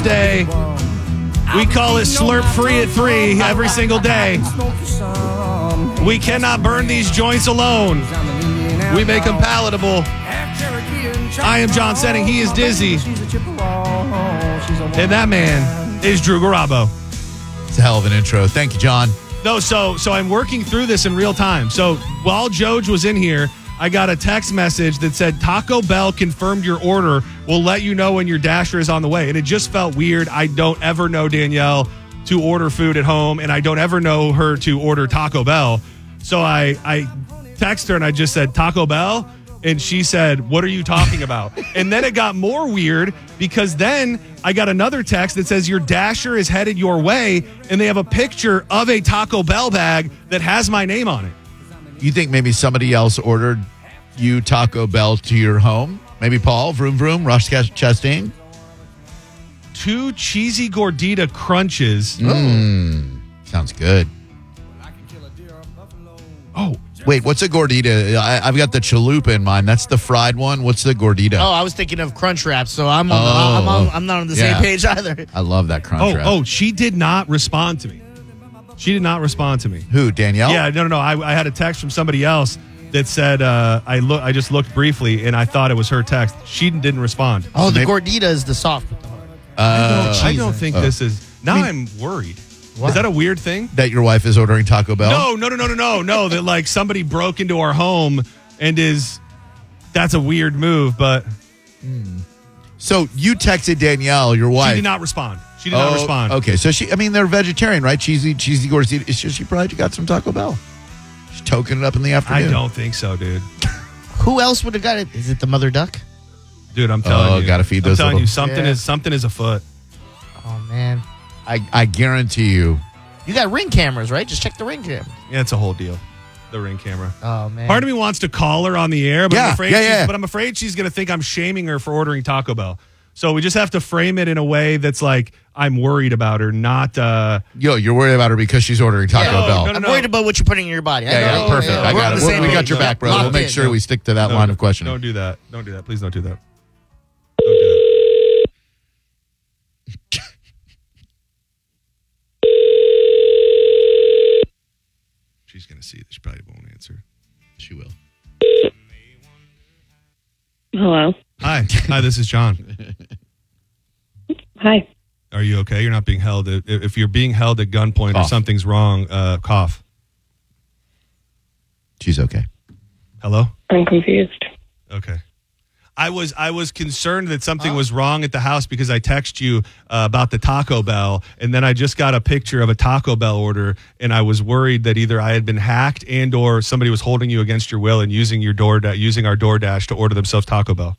Thursday. We call it Slurp Free at 3 every single day. We cannot burn these joints alone. We make them palatable. I am John Setting. He is Dizzy. And that man is Drew Garabo. It's a hell of an intro. Thank you, John. No, so I'm working through this in real time. So while Joj was in here, I got a text message that said Taco Bell confirmed your order. We'll let you know when your Dasher is on the way. And it just felt weird. I don't ever know Danielle to order food at home, and I don't ever know her to order Taco Bell. So I texted her and I just said, Taco Bell? And she said, what are you talking about? And then it got more weird because then I got another text that says your Dasher is headed your way, and they have a picture of a Taco Bell bag that has my name on it. You think maybe somebody else ordered you Taco Bell to your home? Maybe Paul, vroom vroom, Rush Chastain? 2 cheesy gordita crunches. Sounds good. Oh, wait, what's a gordita? I've got the chalupa in mind. That's the fried one. What's the gordita? Oh, I was thinking of Crunch Wraps, so I'm not on the same page either. I love that Crunch Wrap. Oh, she did not respond to me. She did not respond to me. Who, Danielle? Yeah, no. I had a text from somebody else that said I just looked briefly and I thought it was her text. She didn't respond. Oh, the gordita is the soft with the heart. I don't think this is. Now I'm worried. What? Is that a weird thing? That your wife is ordering Taco Bell? No. That like somebody broke into our home and that's a weird move, but. So you texted Danielle, your wife. She did not respond. Okay, so they're vegetarian, right? Cheesy gordita. She probably got some Taco Bell. She's toking it up in the afternoon. I don't think so, dude. Who else would have got it? Is it the mother duck? Dude, I'm telling you. Gotta feed those I'm telling you, little- something is afoot. Oh, man. I guarantee you. You got Ring cameras, right? Just check the Ring camera. Yeah, it's a whole deal. The Ring camera. Oh, man. Part of me wants to call her on the air, but Yeah, I'm afraid she's going to think I'm shaming her for ordering Taco Bell. So we just have to frame it in a way that's like I'm worried about her, not. You're worried about her because she's ordering Taco Bell. I'm worried about what you're putting in your body. Yeah, perfect. I got it. We got your back, bro. We'll make sure we stick to that line of questioning. Don't do that. Please don't do that. She's going to see this. She probably won't answer. She will. Hello. Hi, this is John. Hi. Are you okay? You're not being held. If you're being held at gunpoint or something's wrong, cough. She's okay. Hello? I'm confused. Okay. I was concerned that something was wrong at the house because I texted you about the Taco Bell, and then I just got a picture of a Taco Bell order, and I was worried that either I had been hacked and or somebody was holding you against your will and using our DoorDash to order themselves Taco Bell.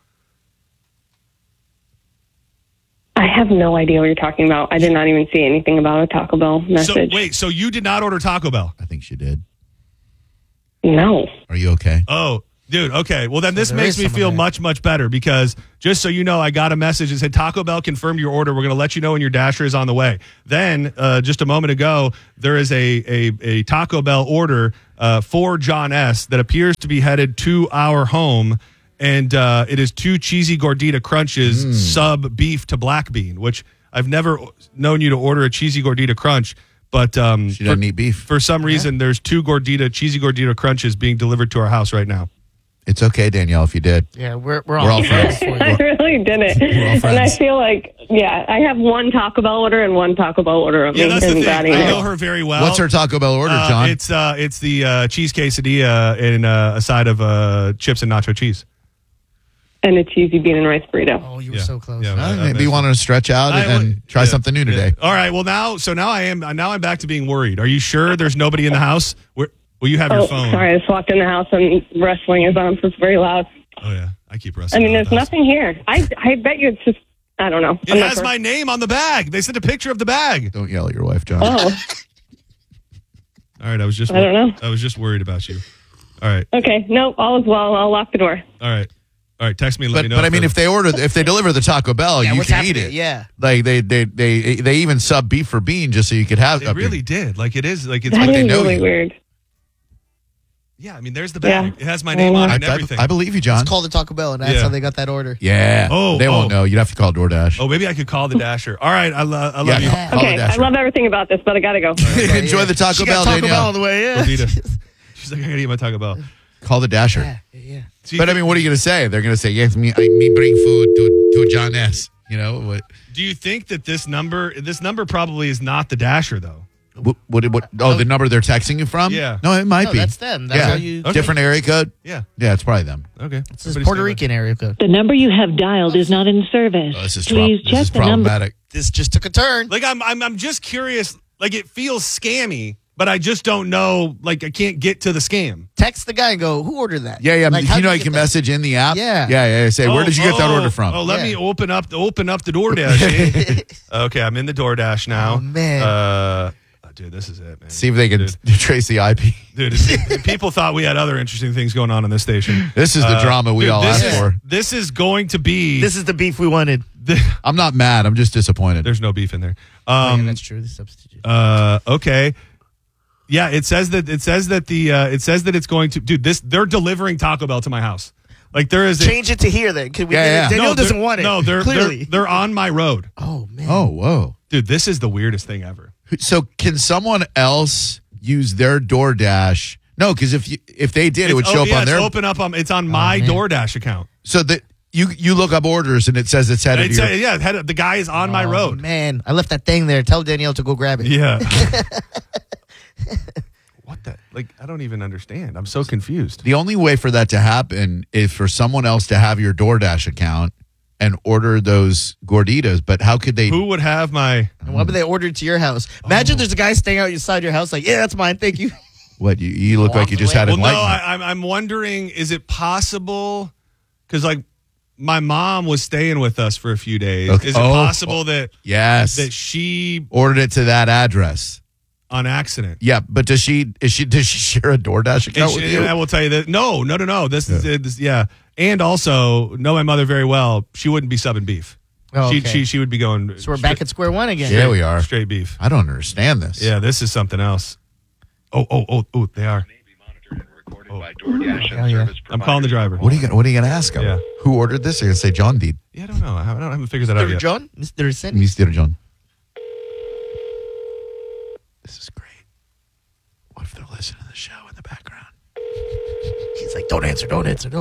I have no idea what you're talking about. I did not even see anything about a Taco Bell message. So you did not order Taco Bell? I think she did. No. Are you okay? Oh, dude, okay. Well, then this makes me feel much, much better because just so you know, I got a message that said Taco Bell confirmed your order. We're going to let you know when your Dasher is on the way. Then, just a moment ago, there is a Taco Bell order for John S. that appears to be headed to our home, and it is 2 cheesy gordita crunches, sub beef to black bean, which I've never known you to order a cheesy gordita crunch. But she doesn't eat beef. For some reason, there's 2 cheesy gordita crunches being delivered to our house right now. It's okay, Danielle, if you did. Yeah, we're all friends. I really didn't. And I feel like, I have 1 Taco Bell order and 1 Taco Bell order of me. That's the thing. I know her very well. What's her Taco Bell order, John? It's the cheese quesadilla and a side of chips and nacho cheese. And a cheesy bean and rice burrito. Oh, you were so close. Maybe you wanted to stretch out and try something new today. All right. Well, now I'm back to being worried. Are you sure there's nobody in the house? Will you have your phone? Sorry, I just walked in the house and wrestling is on, so it's very loud. Oh, yeah. I keep wrestling. There's nothing here. I bet you it's just, I don't know. It has my name on the bag. They sent a picture of the bag. Don't yell at your wife, John. Oh. All right. I was just worried about you. All right. Okay. No, all is well. I'll lock the door. All right. Text me and let me know. But I mean, if they deliver the Taco Bell, you can eat it. Yeah. Like they even sub beef for bean just so you could have. They really did. Like it is. Like it's That like is they know really you. Weird. Yeah, I mean, there's the bag. Yeah. It has my name on it and I everything. believe you, John. Let's call the Taco Bell, and that's Yeah. how they got that order. Yeah. They won't know. You'd have to call DoorDash. Oh, maybe I could call the Dasher. All right, I love you. Yeah. Call the Okay, I Dasher. love everything about this, but I gotta go. Enjoy the Taco She Bell, got Taco Danielle. Bell on the way. Yeah. Gordita. She's like, I gotta eat my Taco Bell. Call the Dasher. Yeah. So you But I think- mean, what are you going to say? They're going to say, yes, me bring food to John S. You know what? do you think that this number probably is not the Dasher though? What? Oh, the number they're texting you from? Yeah. No, it might No, be. that's them. That's yeah. how you. Okay. Different area code. Yeah. Yeah, it's probably them. Okay. This is Puerto Rican area code. The number you have dialed is not in service. Oh, this is Please this check is the number. problematic. This just took a turn. Like I'm just curious. Like it feels scammy, but I just don't know. Like I can't get to the scam. Text the guy and go, "Who ordered that?" Yeah. Like, you how'd know, you get can that? message in the app. Yeah. Say, where did you get that order from? Oh, let Yeah. me open up the DoorDash. Okay, I'm in the DoorDash now. Oh, man. Dude, this is it, man. See if they can Dude. trace the IP. Dude, if people thought we had other interesting things going on this station. This is the drama we all this asked is, for. This is going to be. This is the beef we wanted. I'm not mad. I'm just disappointed. There's no beef in there. Yeah, that's true. The substitute. Okay. Yeah, it says that it's going to. Dude, they're delivering Taco Bell to my house. Like there is. Change it to here then. Can we? Yeah. Danielle doesn't they're- want it. No, clearly. they're on my road. Oh man. Oh, whoa. Dude, this is the weirdest thing ever. So can someone else use their DoorDash? No, because if they did, it would show up on their. It's on my man. DoorDash account. So that you look up orders and it says it's headed to your. The guy is on my Oh, road. man, I left that thing there. Tell Danielle to go grab it. Yeah. What the? Like, I don't even understand. I'm so confused. The only way for that to happen is for someone else to have your DoorDash account and order those gorditas. But how could they? Who would have my? And why would they order it to your house? Imagine there's a guy staying outside your house like, yeah, that's mine. Thank you. What you look like you just had Well, no, enlightenment. I'm wondering. Is it possible? Because like my mom was staying with us for a few days. Okay. Is it possible that Yes, she ordered it to that address. on accident? Yeah, but does she share a DoorDash account with you? I will tell you that no. This is yeah. And also, know my mother very well. She wouldn't be subbing beef. Oh, okay. She would be going. So we're back at square one again. Yeah, we are. Straight beef. I don't understand this. Yeah, this is something else. Oh, they are. Hell yeah. I'm calling the driver. What are you gonna ask him? Yeah. Who ordered this? You're gonna say John did. Yeah, I don't know. I haven't figured that out Mr. yet. John? Mr. Cindy? Mr. John. This is great. What if they're listening to the show in the background? He's like, don't answer.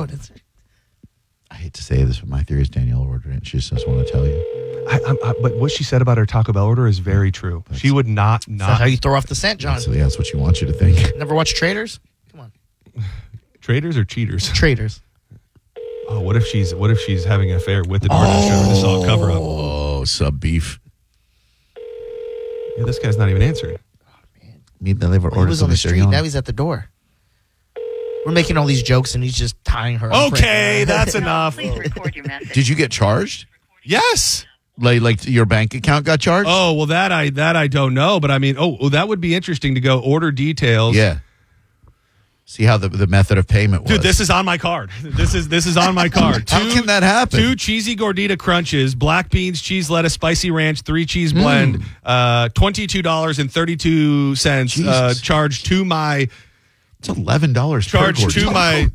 I hate to say this, but my theory is Danielle ordered it. She just doesn't want to tell you. But what she said about her Taco Bell order is very true. She would not. That's how you throw off the scent, John. So that's what she wants you to think. Never watch Traders? Come on. Traders or cheaters? Traders. Oh, what if she's having an affair with the DoorDash driver? This is all cover up. Oh, sub beef. Yeah, this guy's not even answering. Meat deliver He orders was on the to Mr. street. Young. Now he's at the door. We're making all these jokes, and he's just tying her up. Okay, right now. that's enough. Please record your message. Did you get charged? Yes. Like your bank account got charged? Oh well, that I don't know, but I mean, that would be interesting to go order details. Yeah. See how the method of payment was. Dude, this is on my card. This is on my card. How can that happen? 2 cheesy gordita crunches, black beans, cheese, lettuce, spicy ranch, 3 cheese blend, $22.32 Jesus. charged to my It's $11 per charged to gordita. my